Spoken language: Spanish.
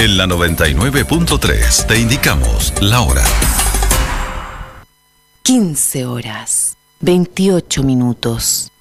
En la 99.3 te indicamos la hora. 15 horas, 28 minutos.